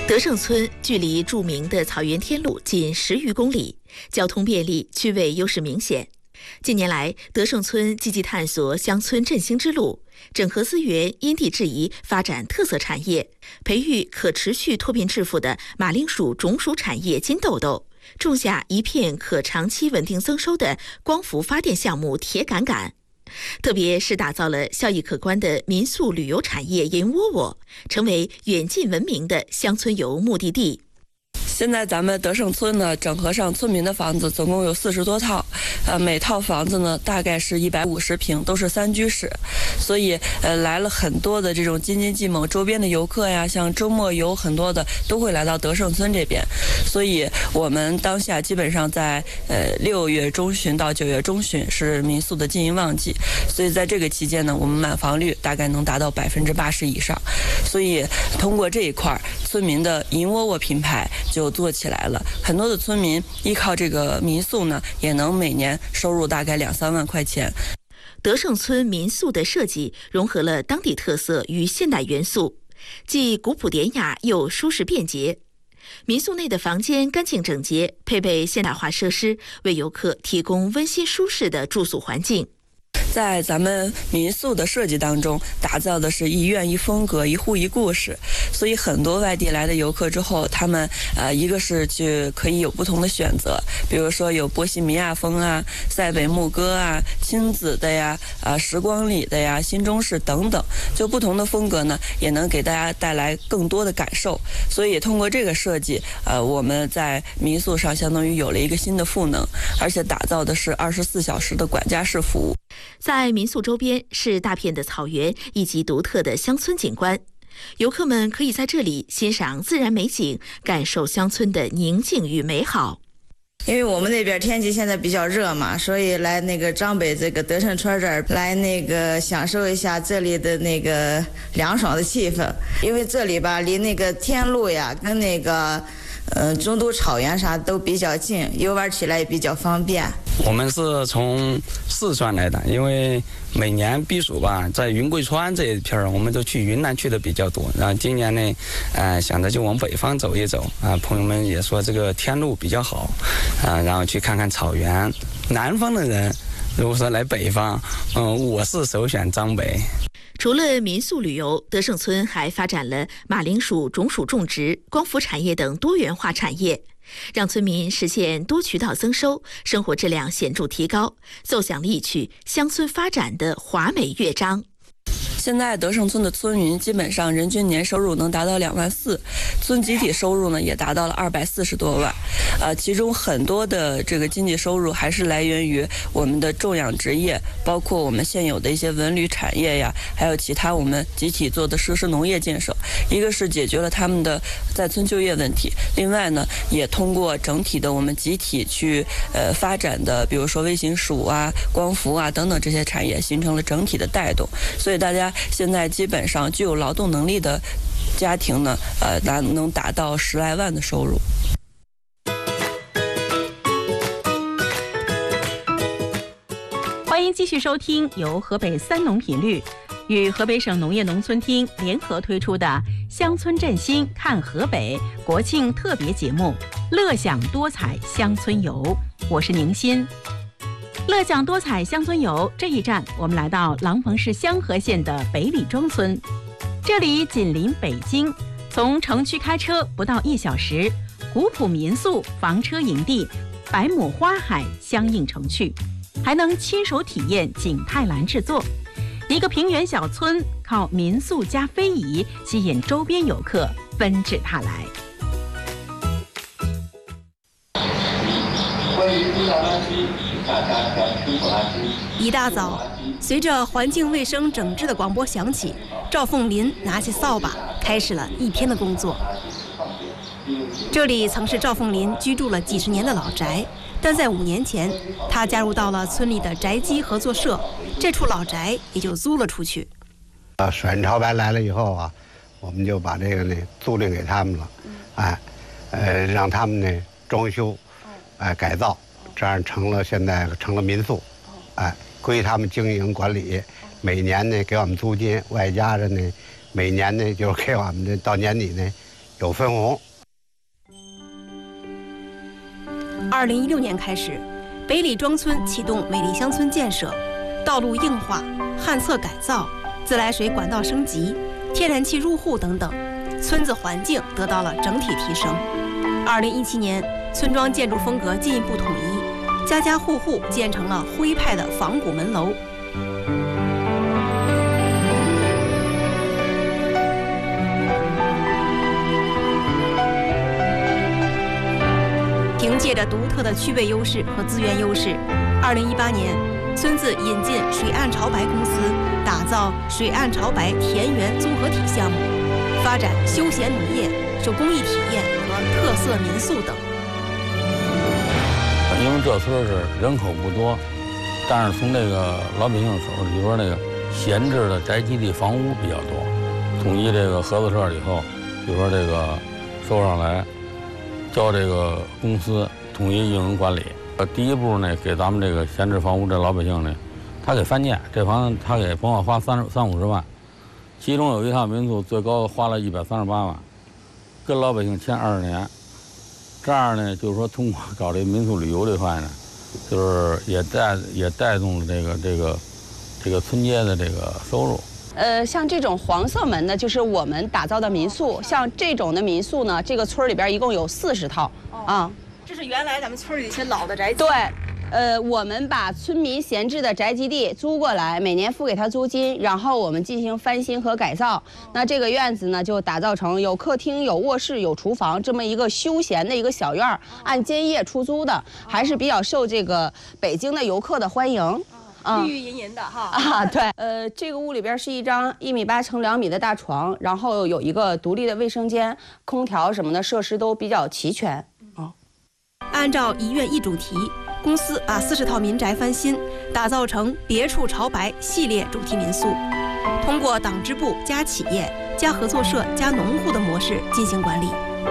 德胜村距离著名的草原天路仅10余公里，交通便利，区位优势明显。近年来，德胜村积极探索乡村振兴之路，整合资源，因地制宜发展特色产业，培育可持续脱贫致富的马铃薯种薯产业金豆豆，种下一片可长期稳定增收的光伏发电项目铁杆杆。特别是打造了效益可观的民宿旅游产业银窝窝，成为远近闻名的乡村游目的地。 现在咱们德胜村呢，整合上村民的房子总共有40多套，每套房子呢大概是150平，都是3居室，所以来了很多的这种京津冀蒙周边的游客呀，像周末游很多的都会来到德胜村这边，所以我们当下基本上在6月中旬到9月中旬是民宿的经营旺季，所以在这个期间呢，我们满房率大概能达到80%以上，所以通过这一块，村民的银窝窝品牌就做起来了，很多的村民依靠这个民宿呢，也能每年收入大概2-3万块钱。 德胜村民宿的设计融合了当地特色与现代元素，既古朴典雅又舒适便捷。民宿内的房间干净整洁，配备现代化设施，为游客提供温馨舒适的住宿环境。 在咱们民宿的设计当中，打造的是一院一风格，一户一故事，所以很多外地来的游客之后，他们一个是去可以有不同的选择，比如说有波西米亚风啊、塞北牧歌啊、亲子的呀、时光里的呀、新中式等等，就不同的风格呢，也能给大家带来更多的感受。所以通过这个设计，我们在民宿上相当于有了一个新的赋能，而且打造的是24小时的管家式服务。 在民宿周边是大片的草原以及独特的乡村景观，游客们可以在这里欣赏自然美景，感受乡村的宁静与美好。 因为我们那边天气现在比较热嘛，所以来那个张北这个德胜村这儿来那个享受一下这里的那个凉爽的气氛。因为这里吧离那个天路呀跟那个中都草原啥都比较近，游玩起来也比较方便。 我们是从四川来的，因为每年避暑吧，在云贵川这一片儿，我们都去云南去的比较多。然后今年呢，想着就往北方走一走啊。朋友们也说这个天路比较好啊，然后去看看草原。南方的人如果说来北方，我是首选张北。 除了民宿旅游，德胜村还发展了马铃薯种薯种植、光伏产业等多元化产业，让村民实现多渠道增收，生活质量显著提高，奏响了一曲乡村发展的华美乐章。 现在德胜村的村民基本上人均年收入能达到2.4万，村集体收入呢也达到了240多万，其中很多的这个经济收入还是来源于我们的种养殖业，包括我们现有的一些文旅产业呀，还有其他我们集体做的设施农业建设。一个是解决了他们的在村就业问题，另外呢也通过整体的我们集体去发展的，比如说微型薯啊、光伏啊等等这些产业，形成了整体的带动，所以大家现在基本上具有劳动能力的家庭呢，能达到10来万的收入。 欢迎继续收听由河北3农频率与河北省农业农村厅联合推出的乡村振兴看河北国庆特别节目《乐享多彩乡村游》，我是宁欣。乐享多彩乡村游这一站，我们来到廊坊市香河县的北李庄村，这里紧邻北京，从城区开车不到1小时，古朴民宿、房车营地、百亩花海相映成趣，还能亲手体验景泰蓝制作。一个平原小村，靠民宿加非遗吸引周边游客纷至沓来。 关于地道垃圾，大家要清楚垃圾。 一大早，随着环境卫生整治的广播响起，赵凤林拿起扫把，开始了一天的工作。这里曾是赵凤林居住了几十年的老宅，但在5年前，他加入到了村里的宅基合作社，这处老宅也就租了出去。 水潮白来了以后啊，我们就把这个呢租赁给他们了，让他们呢装修，改造，这样现在成了民宿，归他们经营管理，每年呢给我们租金，外加着呢每年呢就是给我们的到年底呢有分红。 2016年开始，北里庄村启动美丽乡村建设，道路硬化、旱厕改造、自来水管道升级、天然气入户等等，村子环境得到了整体提升。2017年，村庄建筑风格进一步统一，家家户户建成了徽派的仿古门楼。凭借着独特的区位优势和资源优势，2018年，村子引进水岸潮白公司，打造水岸潮白田园综合体项目，发展休闲农业、手工艺体验和特色民宿等。 因为这村是人口不多，但是从这个老百姓手里边那个闲置的宅基地房屋比较多，统一这个合作社以后，比如说这个收上来，交这个公司统一运营管理。第一步呢，给咱们这个闲置房屋这老百姓呢，他给翻建，这房子他给甭管花30-50万，其中有一套民宿最高花了138万，跟老百姓签20年。这样呢，就是说通过搞这民宿旅游这块呢，就是也带动了这个村街的这个收入。 像这种黄色门呢，就是我们打造的民宿。像这种的民宿呢，这个村里边一共有40套啊。 这是原来咱们村里一些老的宅基地。 对，我们把村民闲置的宅基地租过来，每年付给他租金，然后我们进行翻新和改造。那这个院子呢，就打造成有客厅、有卧室、有厨房这么一个休闲的一个小院儿，按间夜出租的，还是比较受这个北京的游客的欢迎。 绿绿莹莹的哈啊，对，这个屋里边是一张1.8米乘2米的大床，然后有一个独立的卫生间，空调什么的设施都比较齐全。 按照一院一主题，公司把40套民宅翻新，打造成别处潮白系列主题民宿，通过党支部加企业加合作社加农户的模式进行管理。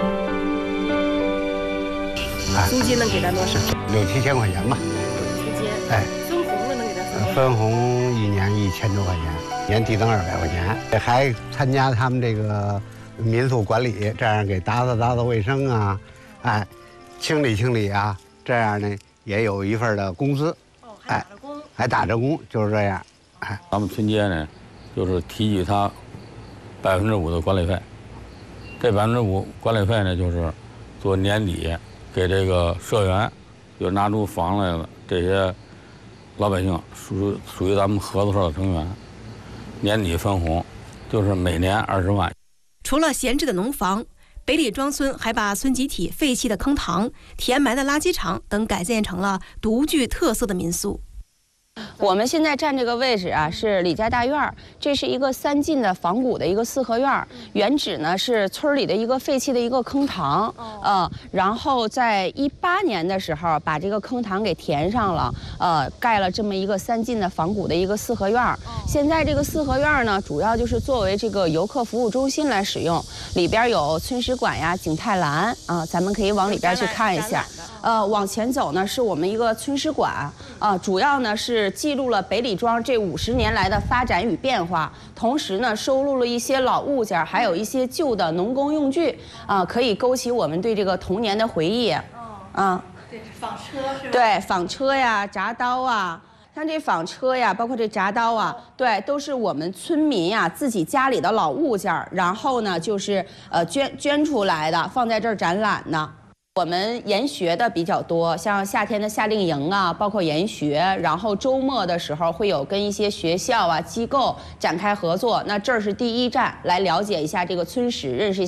租金能给咱多少 ？6-7千块钱吧。 6-7千。 哎。 分红了能给咱分红？ 分红1年1000多块钱，年递增200块钱，还参加他们这个民宿管理，这样给打扫卫生啊，哎，清理啊，这样呢也有一份的工资。哎，还打着工，就是这样。哎， 咱们村街呢，就是提取他5%的管理费，这5%管理费呢，就是做年底给这个社员，就拿出房来了这些老百姓属于咱们合作社的成员，年底分红，就是每年20万。 除了闲置的农房，北里庄村还把村集体废弃的坑塘、填埋的垃圾场等改建成了独具特色的民宿。 我们现在站这个位置啊，是李家大院，这是一个3进的仿古的一个4合院，原址呢是村里的一个废弃的一个坑塘，然后在18年的时候把这个坑塘给填上了，盖了这么一个3进的仿古的一个4合院。现在这个4合院呢，主要就是作为这个游客服务中心来使用，里边有村史馆呀、景泰蓝啊，咱们可以往里边去看一下。往前走呢，是我们一个村史馆，主要呢是记录了北里庄这50年来的发展与变化，同时呢收录了一些老物件，还有一些旧的农工用具，可以勾起我们对这个童年的回忆。 对，纺车是吧？ 对，纺车呀、铡刀啊。像这纺车呀，包括这铡刀啊，对，都是我们村民呀自己家里的老物件，然后呢就是捐出来的，放在这儿展览的。我们研学的比较多，像夏天的夏令营啊，包括研学，然后周末的时候会有跟一些学校啊、机构展开合作。那这儿是第一站，来了解一下这个村史，认识